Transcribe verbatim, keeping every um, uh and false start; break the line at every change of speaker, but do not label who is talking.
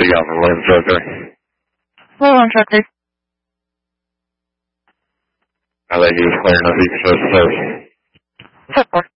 Big Alpha, William Trucker.
William Trucker.
I'll let you clear enough, you can show service.
Four.